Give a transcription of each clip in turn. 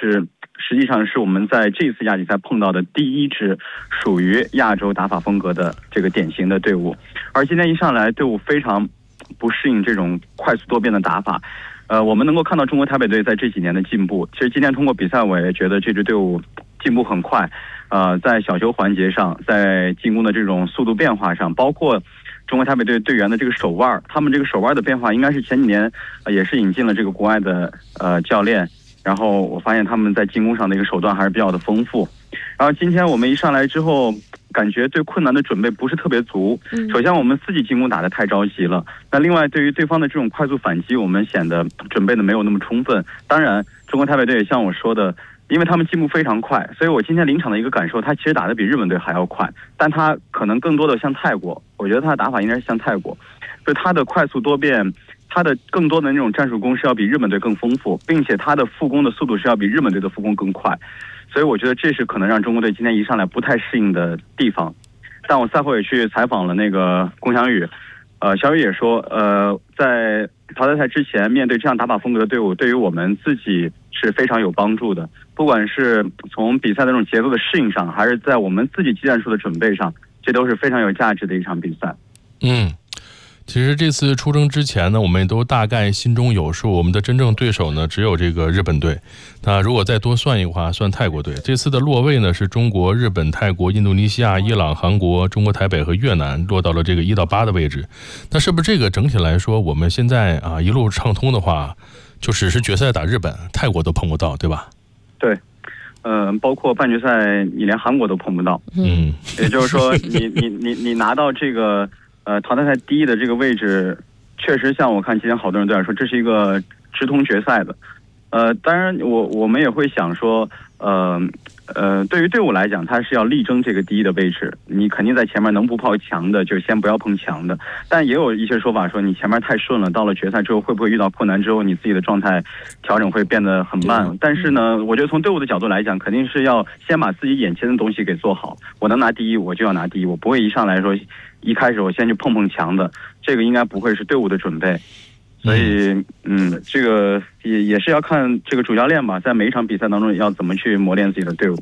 实际上是我们在这次亚锦赛碰到的第一支属于亚洲打法风格的这个典型的队伍。而今天一上来，队伍非常不适应这种快速多变的打法。我们能够看到中国台北队在这几年的进步。其实今天通过比赛，我也觉得这支队伍进步很快。在小球环节上，在进攻的这种速度变化上，包括中国台北队队员的这个手腕，他们这个手腕的变化，应该是前几年也是引进了这个国外的教练。然后我发现他们在进攻上的一个手段还是比较的丰富。然后今天我们一上来之后，感觉对困难的准备不是特别足。首先我们自己进攻打得太着急了，那另外对于对方的这种快速反击，我们显得准备的没有那么充分。当然中国台北队也像我说的，因为他们进步非常快，所以我今天临场的一个感受，他其实打得比日本队还要快，但他可能更多的像泰国，我觉得他的打法应该是像泰国，就他的快速多变，他的更多的那种战术攻是要比日本队更丰富，并且他的复攻的速度是要比日本队的复攻更快。所以我觉得这是可能让中国队今天一上来不太适应的地方。但我赛后也去采访了那个龚翔宇，小宇也说，在淘汰赛之前面对这样打法风格的队伍，对于我们自己是非常有帮助的，不管是从比赛的这种节奏的适应上，还是在我们自己技战术的准备上，这都是非常有价值的一场比赛。 其实这次出征之前呢，我们也都大概心中有数，我们的真正对手呢只有这个日本队。那如果再多算一个话，算泰国队。这次的落位呢是中国、日本、泰国、印度尼西亚、伊朗、韩国、中国台北和越南落到了这个1到8的位置。那是不是这个整体来说，我们现在一路畅通的话，就只是决赛打日本、泰国都碰不到，对吧？ 对。包括半决赛你连韩国都碰不到。也就是说你拿到这个淘汰赛第一的这个位置，确实像我看今天好多人都在说，这是一个直通决赛的。当然我们也会想说，对于队伍来讲，他是要力争这个第一的位置，你肯定在前面能不碰强的就先不要碰强的。但也有一些说法说，你前面太顺了，到了决赛之后会不会遇到困难之后，你自己的状态调整会变得很慢。但是呢，我觉得从队伍的角度来讲，肯定是要先把自己眼前的东西给做好。我能拿第一，我就要拿第一，我不会一上来说一开始我先去碰强的，这个应该不会是队伍的准备。所以这个也是要看这个主教练吧，在每一场比赛当中要怎么去磨练自己的队伍。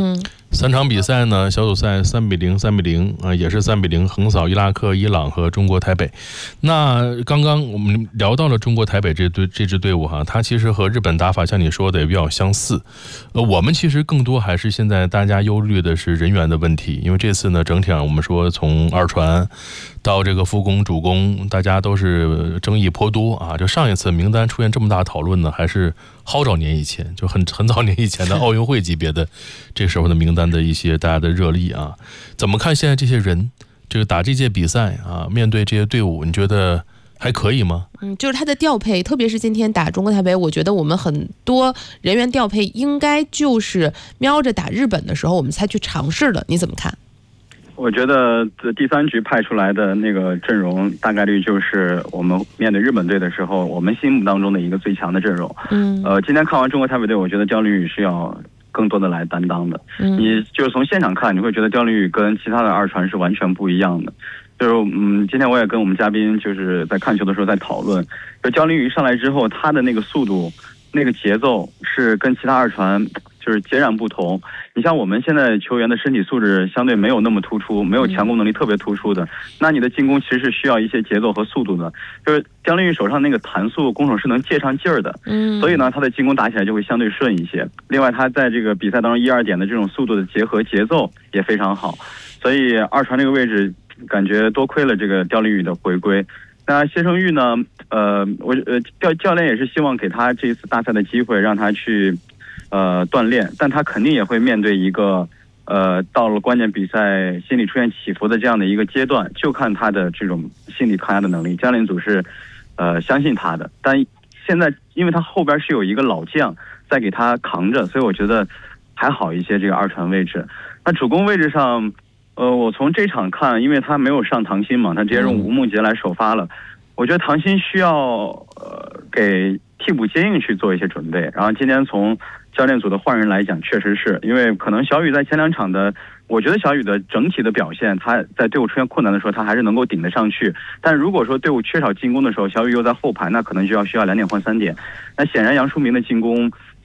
3场比赛呢，小组赛3比0、3比0，也是3比0横扫伊拉克、伊朗和中国台北。那刚刚我们聊到了中国台北这支队伍哈，它其实和日本打法像你说的也比较相似。我们其实更多还是现在大家忧虑的是人员的问题，因为这次呢，整体上我们说从二传到这个副攻、主攻，大家都是争议颇多啊。就上一次名单出现这么大讨论呢，还是好早年以前，就很早年以前的奥运会级别的这时候的名单的一些大家的热力啊。怎么看现在这些人，这个打这届比赛啊，面对这些队伍，你觉得还可以吗？ 就是他的调配，特别是今天打中国台北，我觉得我们很多人员调配应该就是瞄着打日本的时候我们才去尝试的，你怎么看？ 我觉得第3局派出来的那个阵容，大概率就是我们面对日本队的时候，我们心目当中的一个最强的阵容。今天看完中国台北队，我觉得焦林宇是要更多的来担当的。你就是从现场看，你会觉得焦林宇跟其他的二传是完全不一样的。就是今天我也跟我们嘉宾就是在看球的时候在讨论，就焦林宇上来之后，他的那个速度、那个节奏是跟其他二传就是截然不同。你像我们现在球员的身体素质相对没有那么突出，没有强攻能力特别突出的，那你的进攻其实是需要一些节奏和速度的。就是姜林宇手上那个弹速攻手是能借上劲儿的，所以呢他的进攻打起来就会相对顺一些。另外他在这个比赛当中1、2点的这种速度的结合节奏也非常好，所以二传这个位置感觉多亏了这个刁林宇的回归。那谢胜玉呢，教练也是希望给他这一次大赛的机会，让他去锻炼，但他肯定也会面对一个到了关键比赛心理出现起伏的这样的一个阶段，就看他的这种心理抗压的能力。教练组是相信他的，但现在因为他后边是有一个老将在给他扛着，所以我觉得还好一些这个二传位置。那主攻位置上，我从这场看，因为他没有上唐鑫嘛，他直接用吴梦洁来首发了。我觉得唐鑫需要给替补接应去做一些准备。然后今天从教练组的换人来讲，确实是因为可能小雨在前2场的，我觉得小雨的整体的表现，他在队伍出现困难的时候，他还是能够顶得上去。但如果说队伍缺少进攻的时候，小雨又在后排，那可能就需要2点换3点。那显然杨淑明的进攻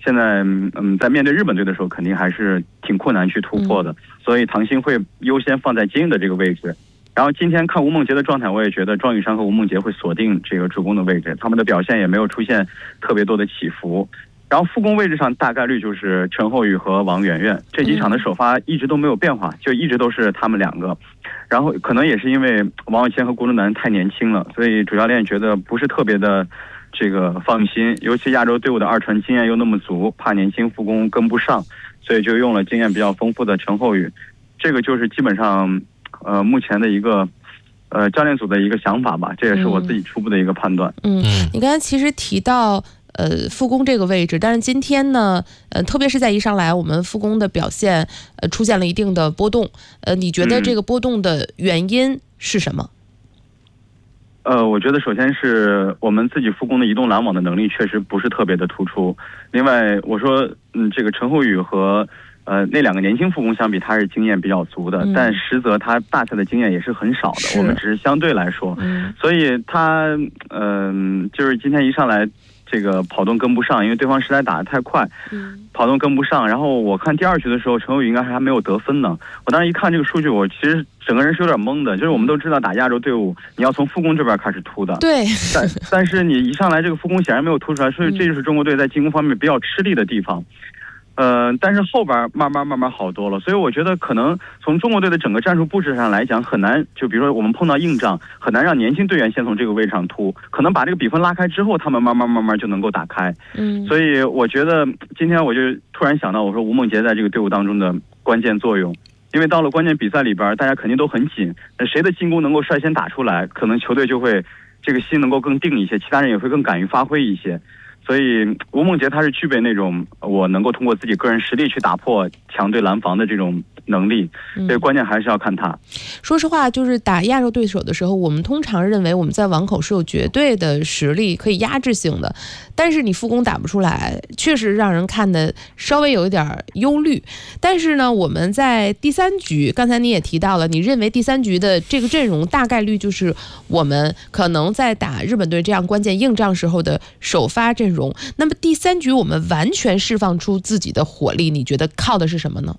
现在在面对日本队的时候，肯定还是挺困难去突破的，所以唐鑫会优先放在金英的这个位置。然后今天看吴梦洁的状态，我也觉得庄宇珊和吴梦洁会锁定这个主攻的位置，他们的表现也没有出现特别多的起伏。然后副攻位置上大概率就是陈厚宇和王媛媛，这几场的首发一直都没有变化，就一直都是他们两个。然后可能也是因为王晓谦和郭春楠太年轻了，所以主教练觉得不是特别的这个放心，尤其亚洲队伍的二传经验又那么足，怕年轻副攻跟不上，所以就用了经验比较丰富的陈厚宇。这个就是基本上目前的一个教练组的一个想法吧，这也是我自己初步的一个判断。 你刚才其实提到副攻这个位置，但是今天呢特别是在一上来我们副攻的表现出现了一定的波动，你觉得这个波动的原因是什么？ 我觉得首先是我们自己副攻的移动拦网的能力确实不是特别的突出。另外我说这个陈厚宇和那两个年轻副攻相比，他是经验比较足的，但实则他大赛的经验也是很少的，我们只是相对来说，所以他就是今天一上来这个跑动跟不上，因为对方实在打得太快，跑动跟不上。然后我看第二局的时候，陈厚宇应该还没有得分呢。我当时一看这个数据，我其实整个人是有点懵的。就是我们都知道打亚洲队伍，你要从副攻这边开始突的， 对。 但是你一上来这个副攻显然没有突出来，所以这就是中国队在进攻方面比较吃力的地方。但是后边慢慢好多了，所以我觉得可能从中国队的整个战术布置上来讲，很难，就比如说我们碰到硬仗，很难让年轻队员先从这个位置上突，可能把这个比分拉开之后，他们慢慢就能够打开。所以我觉得今天我就突然想到，我说吴梦洁在这个队伍当中的关键作用，因为到了关键比赛里边，大家肯定都很紧，谁的进攻能够率先打出来，可能球队就会这个心能够更定一些，其他人也会更敢于发挥一些。所以吴梦洁她是具备那种我能够通过自己个人实力去打破强队拦防的这种能力，所以关键还是要看他。 说实话，就是打亚洲对手的时候，我们通常认为我们在网口是有绝对的实力可以压制性的，但是你副攻打不出来，确实让人看的稍微有一点忧虑。但是呢，我们在第三局，刚才你也提到了，你认为第三局的这个阵容大概率就是我们可能在打日本队这样关键硬仗时候的首发阵容。那么第三局我们完全释放出自己的火力，你觉得靠的是什么呢？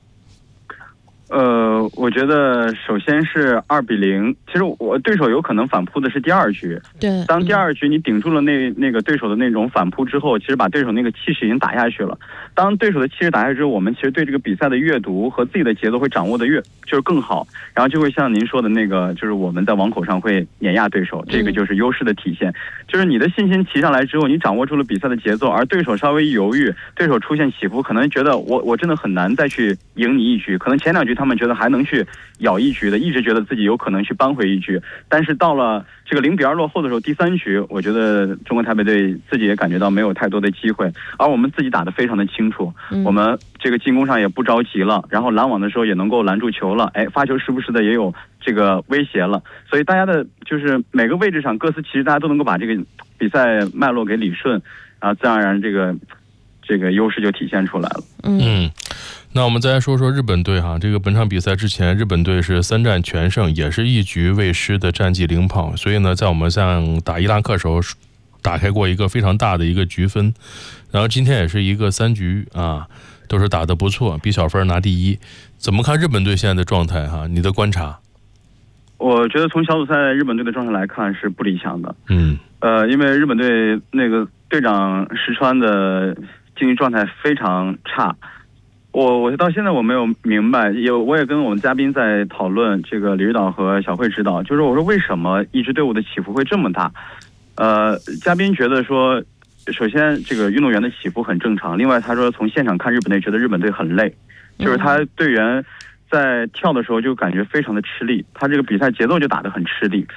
我觉得首先是2-0，其实我对手有可能反扑的是第二局。 对， 当第二局你顶住了那个对手的那种反扑之后，其实把对手那个气势已经打下去了。当对手的气势打下去之后，我们其实对这个比赛的阅读和自己的节奏会掌握的就是更好，然后就会像您说的那个，就是我们在网口上会碾压对手，这个就是优势的体现。就是你的信心提上来之后，你掌握住了比赛的节奏，而对手稍微犹豫，对手出现起伏，可能觉得我真的很难再去赢你一局，可能前两局他们觉得还能去咬一局的，一直觉得自己有可能去扳回一局，但是到了这个0-2落后的时候，第三局我觉得中国台北队自己也感觉到没有太多的机会，而我们自己打得非常的清楚，我们这个进攻上也不着急了，然后拦网的时候也能够拦住球了，发球时不时的也有这个威胁了，所以大家的就是每个位置上各司其职，大家都能够把这个比赛脉络给理顺，然后自然而然这个优势就体现出来了。 那我们再来说说日本队哈，这个本场比赛之前，日本队是3战全胜，也是1局未失的战绩领跑，所以呢，在我们像打伊拉克时候打开过一个非常大的一个局分，然后今天也是一个3局啊，都是打得不错，比小分拿第一。怎么看日本队现在的状态哈？你的观察？ 我觉得从小组赛日本队的状态来看是不理想的。因为日本队那个队长石川的竞技状态非常差。我到现在我没有明白，我也跟我们嘉宾在讨论，这个李指导和小慧指导，就是我说为什么一支队伍的起伏会这么大？嘉宾觉得说，首先这个运动员的起伏很正常，另外他说从现场看日本队，觉得日本队很累，就是他队员在跳的时候就感觉非常的吃力，他这个比赛节奏就打得很吃力。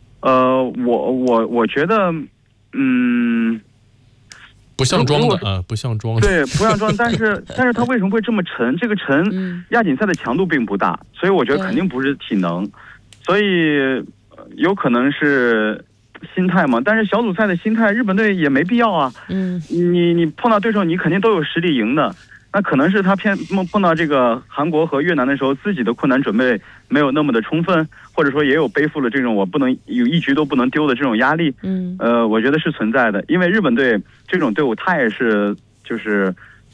我觉得不像装的啊，不像装的。 对，不像装，但是他为什么会这么沉？这个沉，亚锦赛的强度并不大，所以我觉得肯定不是体能，所以有可能是心态嘛。但是小组赛的心态，日本队也没必要啊。你碰到对手，你肯定都有实力赢的。那可能是他碰到这个韩国和越南的时候，自己的困难准备没有那么的充分，或者说也有背负了这种我不能有一局都不能丢的这种压力。我觉得是存在的，因为日本队这种队伍，他也是就是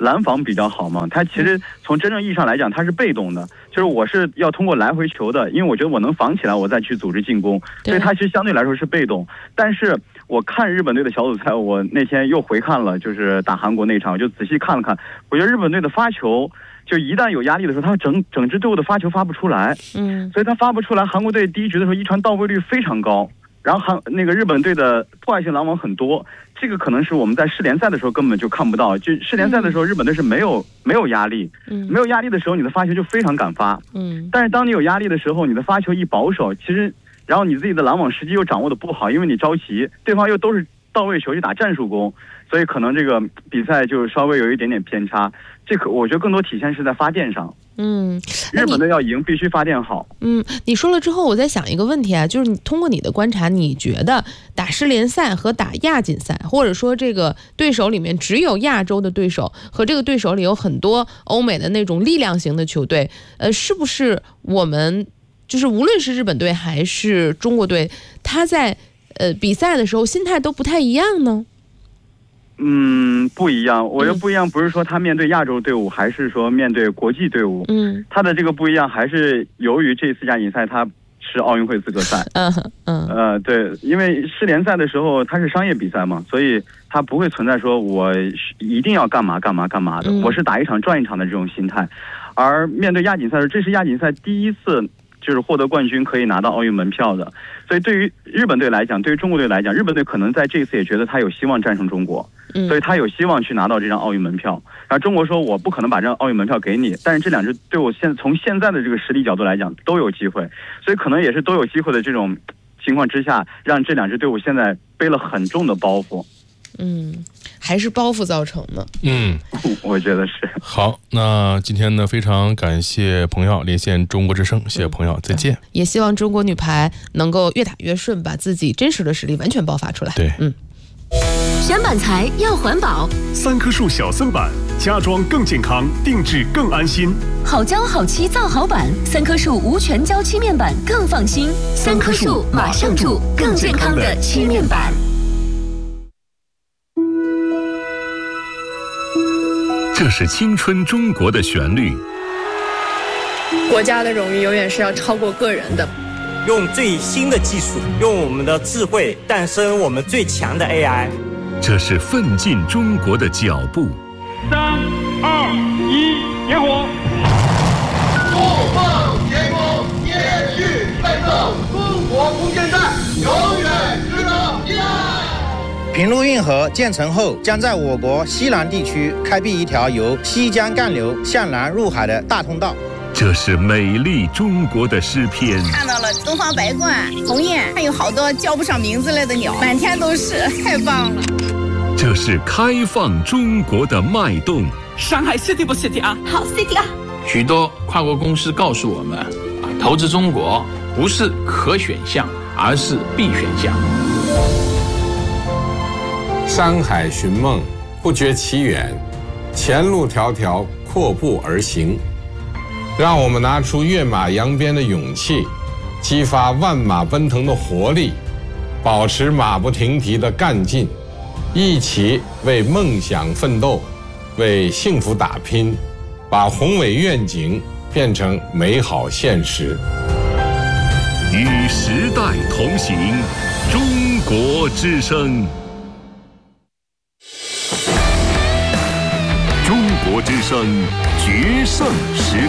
拦防比较好嘛，他其实从真正意义上来讲，他是被动的，就是我是要通过来回球的，因为我觉得我能防起来，我再去组织进攻，所以他其实相对来说是被动。但是我看日本队的小组赛，我那天又回看了，就是打韩国那场，我就仔细看了看，我觉得日本队的发球，就一旦有压力的时候，他整支队伍的发球发不出来，所以他发不出来。韩国队第一局的时候一传到位率非常高，然后日本队的破坏性拦网很多，这个可能是我们在世联赛的时候根本就看不到。就世联赛的时候，日本队是没有压力，没有压力的时候，你的发球就非常敢发，但是当你有压力的时候，你的发球一保守，其实然后你自己的拦网时机又掌握的不好，因为你着急，对方又都是到位球去打战术攻，所以可能这个比赛就稍微有一点点偏差。这个我觉得更多体现是在发电上。日本队要赢必须发电好。 你说了之后，我在想一个问题啊，就是你通过你的观察，你觉得打世联赛和打亚锦赛，或者说这个对手里面只有亚洲的对手，和这个对手里有很多欧美的那种力量型的球队，是不是我们就是无论是日本队还是中国队，他在比赛的时候心态都不太一样呢？ 不一样。我觉得不一样，不是说他面对亚洲队伍，还是说面对国际队伍。他的这个不一样，还是由于这次亚锦赛他是奥运会资格赛。对，因为世联赛的时候它是商业比赛嘛，所以它不会存在说我一定要干嘛干嘛干嘛的，我是打一场赚一场的这种心态。而面对亚锦赛的时候，这是亚锦赛第一次就是获得冠军可以拿到奥运门票的，所以对于日本队来讲，对于中国队来讲，日本队可能在这一次也觉得他有希望战胜中国，所以他有希望去拿到这张奥运门票。然后中国说我不可能把这张奥运门票给你，但是这两支队伍从现在的这个实力角度来讲都有机会，所以可能也是都有机会的这种情况之下，让这两支队伍现在背了很重的包袱。 还是包袱造成的。 我觉得是。 好，那今天呢，非常感谢彭耀连线中国之声，谢谢彭耀，再见。 也希望中国女排能够越打越顺，把自己真实的实力完全爆发出来。 对， 选板材要环保 ，3棵树小森板，家装更健康，定制更安心。 好胶好漆造好板，3棵树无全胶漆面板更放心。3棵树马上住，更健康的漆面板。 这是青春中国的旋律。 国家的荣誉永远是要超过个人的。 用最新的技术，用我们的智慧诞生我们最强的 AI。 这是奋进中国的脚步。 3、2、1，点火！ 不放天空，延续奋斗，中国空间站永远值得依赖。 平陆运河建成后，将在我国西南地区开辟一条由西江干流向南入海的大通道。 这是美丽中国的诗篇。 看到了东方白鹳、鸿雁，还有好多叫不上名字来的鸟，满天都是，太棒了。 这是开放中国的脉动。 上海 City 不 City 啊？ 好 City 啊！ 许多跨国公司告诉我们，投资中国不是可选项，而是必选项。 山海寻梦，不觉其远，前路迢迢，阔步而行。让我们拿出跃马扬鞭的勇气，激发万马奔腾的活力，保持马不停蹄的干劲，一起为梦想奋斗，为幸福打拼，把宏伟愿景变成美好现实。 与时代同行，中国之声。中国之声决胜时